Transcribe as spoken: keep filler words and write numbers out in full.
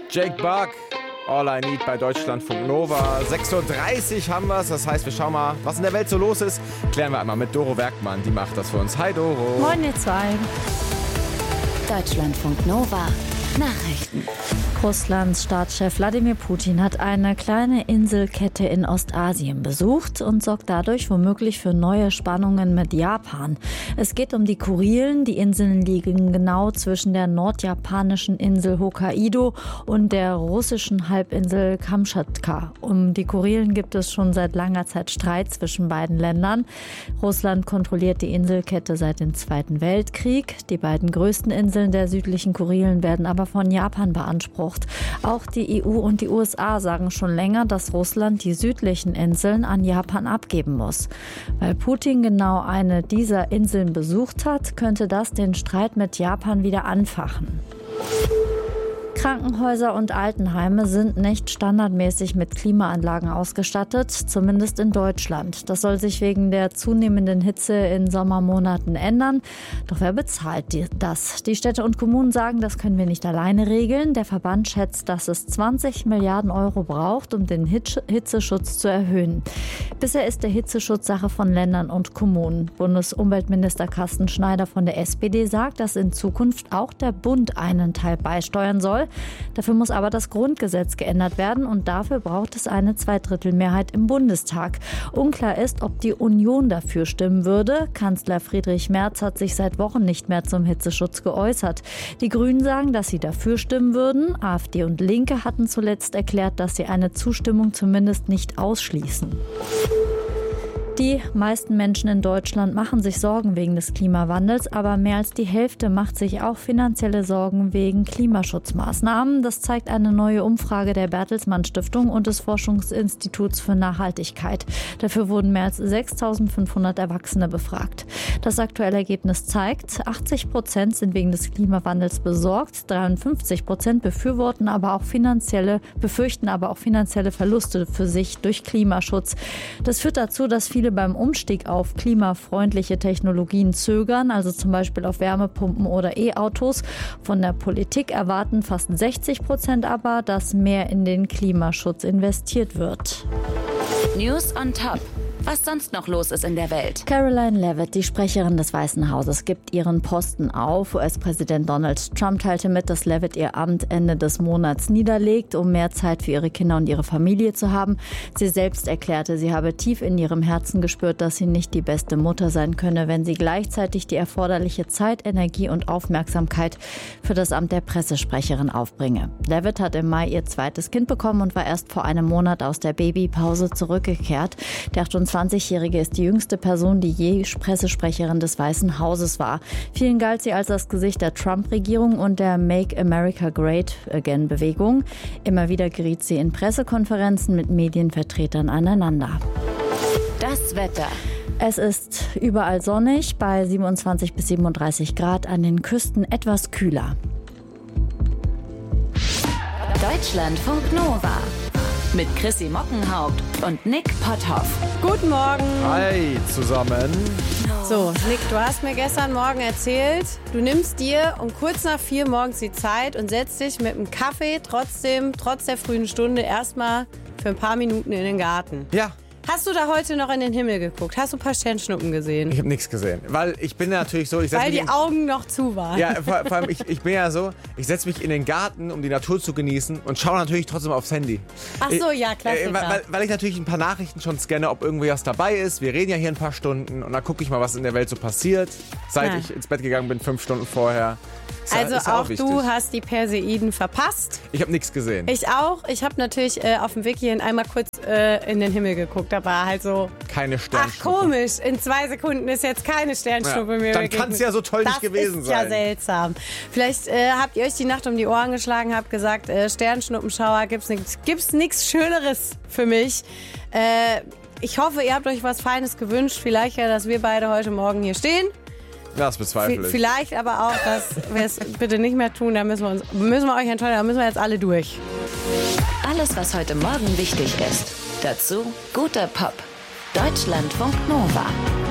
Jake Bugg, All I Need bei Deutschlandfunk Nova. sechs Uhr dreißig haben wir es, das heißt, wir schauen mal, was in der Welt so los ist. Klären wir einmal mit Doro Werkmann, die macht das für uns. Hi Doro. Moin ihr zwei. Deutschlandfunk Nova Nachrichten. Russlands Staatschef Wladimir Putin hat eine kleine Inselkette in Ostasien besucht und sorgt dadurch womöglich für neue Spannungen mit Japan. Es geht um die Kurilen. Die Inseln liegen genau zwischen der nordjapanischen Insel Hokkaido und der russischen Halbinsel Kamtschatka. Um die Kurilen gibt es schon seit langer Zeit Streit zwischen beiden Ländern. Russland kontrolliert die Inselkette seit dem Zweiten Weltkrieg. Die beiden größten Inseln der südlichen Kurilen werden aber von Japan beansprucht. Auch die E U und die U S A sagen schon länger, dass Russland die südlichen Inseln an Japan abgeben muss. Weil Putin genau eine dieser Inseln besucht hat, könnte das den Streit mit Japan wieder anfachen. Krankenhäuser und Altenheime sind nicht standardmäßig mit Klimaanlagen ausgestattet, zumindest in Deutschland. Das soll sich wegen der zunehmenden Hitze in Sommermonaten ändern. Doch wer bezahlt das? Die Städte und Kommunen sagen, das können wir nicht alleine regeln. Der Verband schätzt, dass es zwanzig Milliarden Euro braucht, um den Hitzeschutz zu erhöhen. Bisher ist der Hitzeschutz Sache von Ländern und Kommunen. Bundesumweltminister Carsten Schneider von der S P D sagt, dass in Zukunft auch der Bund einen Teil beisteuern soll. Dafür muss aber das Grundgesetz geändert werden und dafür braucht es eine Zweidrittelmehrheit im Bundestag. Unklar ist, ob die Union dafür stimmen würde. Kanzler Friedrich Merz hat sich seit Wochen nicht mehr zum Hitzeschutz geäußert. Die Grünen sagen, dass sie dafür stimmen würden. AfD und Linke hatten zuletzt erklärt, dass sie eine Zustimmung zumindest nicht ausschließen. Die meisten Menschen in Deutschland machen sich Sorgen wegen des Klimawandels, aber mehr als die Hälfte macht sich auch finanzielle Sorgen wegen Klimaschutzmaßnahmen. Das zeigt eine neue Umfrage der Bertelsmann Stiftung und des Forschungsinstituts für Nachhaltigkeit. Dafür wurden mehr als sechstausendfünfhundert Erwachsene befragt. Das aktuelle Ergebnis zeigt, achtzig Prozent sind wegen des Klimawandels besorgt, dreiundfünfzig Prozent befürworten aber auch finanzielle, befürchten aber auch finanzielle Verluste für sich durch Klimaschutz. Das führt dazu, dass viele beim Umstieg auf klimafreundliche Technologien zögern, also zum Beispiel auf Wärmepumpen oder E-Autos. Von der Politik erwarten fast sechzig Prozent aber, dass mehr in den Klimaschutz investiert wird. News on Top. Was sonst noch los ist in der Welt. Caroline Leavitt, die Sprecherin des Weißen Hauses, gibt ihren Posten auf. U S-Präsident Donald Trump teilte mit, dass Leavitt ihr Amt Ende des Monats niederlegt, um mehr Zeit für ihre Kinder und ihre Familie zu haben. Sie selbst erklärte, sie habe tief in ihrem Herzen gespürt, dass sie nicht die beste Mutter sein könne, wenn sie gleichzeitig die erforderliche Zeit, Energie und Aufmerksamkeit für das Amt der Pressesprecherin aufbringe. Leavitt hat im Mai ihr zweites Kind bekommen und war erst vor einem Monat aus der Babypause zurückgekehrt. Der achtundzwanzigjährige ist die jüngste Person, die je Pressesprecherin des Weißen Hauses war. Vielen galt sie als das Gesicht der Trump-Regierung und der Make America Great Again-Bewegung. Immer wieder geriet sie in Pressekonferenzen mit Medienvertretern aneinander. Das Wetter. Es ist überall sonnig, bei siebenundzwanzig bis siebenunddreißig Grad, an den Küsten etwas kühler. Deutschlandfunk Nova. Mit Chrissy Mockenhaupt und Nick Potthoff. Guten Morgen. Hi zusammen. So, Nick, du hast mir gestern Morgen erzählt, du nimmst dir um kurz nach vier morgens die Zeit und setzt dich mit einem Kaffee trotzdem, trotz der frühen Stunde, erstmal für ein paar Minuten in den Garten. Ja. Hast du da heute noch in den Himmel geguckt? Hast du ein paar Sternschnuppen gesehen? Ich habe nichts gesehen, weil ich bin ja natürlich so... Ich Weil mich die in, Augen noch zu waren. Ja, vor, vor allem, ich, ich bin ja so, ich setze mich in den Garten, um die Natur zu genießen und schaue natürlich trotzdem aufs Handy. Ach so, ja, Klassiker. Äh, weil, weil ich natürlich ein paar Nachrichten schon scanne, ob irgendwie was dabei ist. Wir reden ja hier ein paar Stunden und dann gucke ich mal, was in der Welt so passiert, seit Ja. ich ins Bett gegangen bin, fünf Stunden vorher. Ist ja, Also ist ja auch, auch wichtig. du hast die Perseiden verpasst. Ich habe nichts gesehen. Ich auch. Ich habe natürlich äh, auf dem Weg hierhin einmal kurz äh, in den Himmel geguckt. Da war halt so... Keine Ach, Sternschnuppe. komisch. In zwei Sekunden ist jetzt keine Sternschnuppe Ja, mehr. dann kann's ja so toll nicht gewesen sein. Das ist ja sein. seltsam. Vielleicht äh, habt ihr euch die Nacht um die Ohren geschlagen, habt gesagt, äh, Sternschnuppenschauer, gibt's nichts gibt's nichts Schöneres für mich. Äh, ich hoffe, ihr habt euch was Feines gewünscht. Vielleicht ja, dass wir beide heute Morgen hier stehen. Das bezweifle ich. Vielleicht aber auch, dass wir es bitte nicht mehr tun. Da müssen wir, uns, müssen wir euch enttäuschen. Da müssen wir jetzt alle durch. Alles, was heute Morgen wichtig ist. Dazu guter Pop. Deutschlandfunk Nova.